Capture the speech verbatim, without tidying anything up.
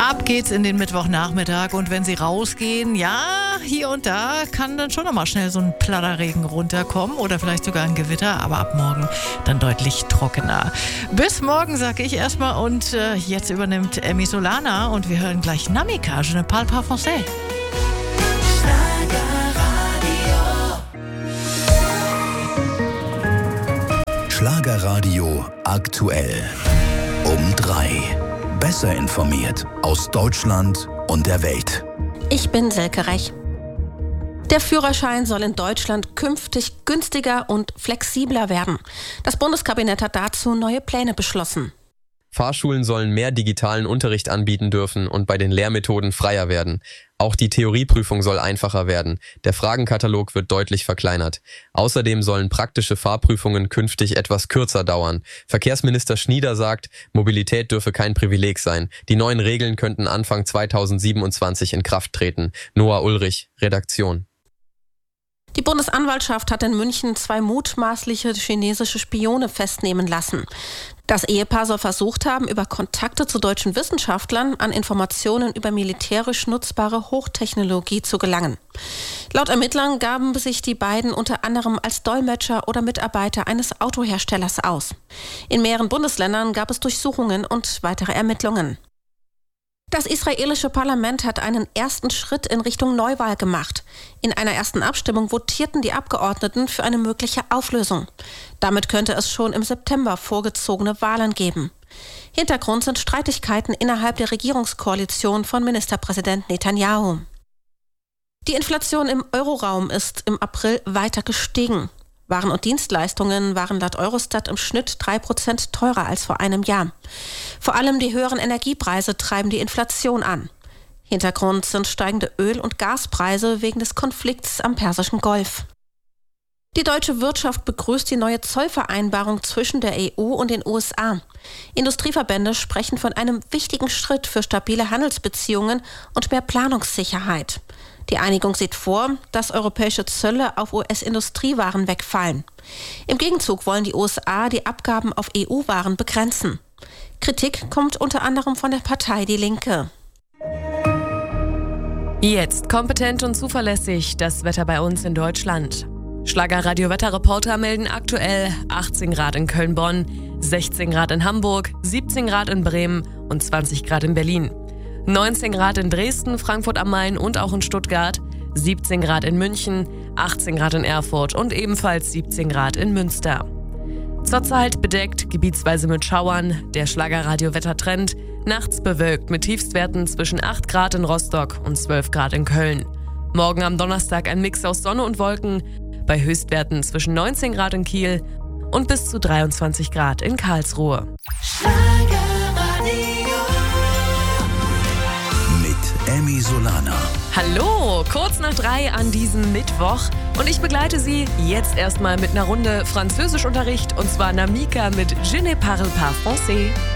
Ab geht's in den Mittwochnachmittag und wenn Sie rausgehen, ja, hier und da kann dann schon nochmal schnell so ein Platterregen runterkommen oder vielleicht sogar ein Gewitter, aber ab morgen dann deutlich trockener. Bis morgen, sag ich erstmal, und äh, jetzt übernimmt Emmy Solana und wir hören gleich Namika, Je ne parle pas français. Schlagerradio aktuell. Um drei. Besser informiert aus Deutschland und der Welt. Ich bin Silke Rech. Der Führerschein soll in Deutschland künftig günstiger und flexibler werden. Das Bundeskabinett hat dazu neue Pläne beschlossen. Fahrschulen sollen mehr digitalen Unterricht anbieten dürfen und bei den Lehrmethoden freier werden. Auch die Theorieprüfung soll einfacher werden. Der Fragenkatalog wird deutlich verkleinert. Außerdem sollen praktische Fahrprüfungen künftig etwas kürzer dauern. Verkehrsminister Schnieder sagt, Mobilität dürfe kein Privileg sein. Die neuen Regeln könnten Anfang zweitausendsiebenundzwanzig in Kraft treten. Noah Ulrich, Redaktion. Die Bundesanwaltschaft hat in München zwei mutmaßliche chinesische Spione festnehmen lassen. Das Ehepaar soll versucht haben, über Kontakte zu deutschen Wissenschaftlern an Informationen über militärisch nutzbare Hochtechnologie zu gelangen. Laut Ermittlern gaben sich die beiden unter anderem als Dolmetscher oder Mitarbeiter eines Autoherstellers aus. In mehreren Bundesländern gab es Durchsuchungen und weitere Ermittlungen. Das israelische Parlament hat einen ersten Schritt in Richtung Neuwahl gemacht. In einer ersten Abstimmung votierten die Abgeordneten für eine mögliche Auflösung. Damit könnte es schon im September vorgezogene Wahlen geben. Hintergrund sind Streitigkeiten innerhalb der Regierungskoalition von Ministerpräsident Netanyahu. Die Inflation im Euroraum ist im April weiter gestiegen. Waren und Dienstleistungen waren laut Eurostat im Schnitt drei Prozent teurer als vor einem Jahr. Vor allem die höheren Energiepreise treiben die Inflation an. Hintergrund sind steigende Öl- und Gaspreise wegen des Konflikts am Persischen Golf. Die deutsche Wirtschaft begrüßt die neue Zollvereinbarung zwischen der E U und den U S A. Industrieverbände sprechen von einem wichtigen Schritt für stabile Handelsbeziehungen und mehr Planungssicherheit. Die Einigung sieht vor, dass europäische Zölle auf U S-Industriewaren wegfallen. Im Gegenzug wollen die U S A die Abgaben auf E U-Waren begrenzen. Kritik kommt unter anderem von der Partei Die Linke. Jetzt kompetent und zuverlässig das Wetter bei uns in Deutschland. Schlagerradio-Wetterreporter melden aktuell achtzehn Grad in Köln-Bonn, sechzehn Grad in Hamburg, siebzehn Grad in Bremen und zwanzig Grad in Berlin. neunzehn Grad in Dresden, Frankfurt am Main und auch in Stuttgart, siebzehn Grad in München, achtzehn Grad in Erfurt und ebenfalls siebzehn Grad in Münster. Zurzeit bedeckt, gebietsweise mit Schauern, der Schlagerradio-Wettertrend, nachts bewölkt mit Tiefstwerten zwischen acht Grad in Rostock und zwölf Grad in Köln. Morgen am Donnerstag ein Mix aus Sonne und Wolken, bei Höchstwerten zwischen neunzehn Grad in Kiel und bis zu dreiundzwanzig Grad in Karlsruhe. Emmy Solana. Hallo, kurz nach drei an diesem Mittwoch und ich begleite Sie jetzt erstmal mit einer Runde Französischunterricht und zwar Namika mit Je ne parle pas français.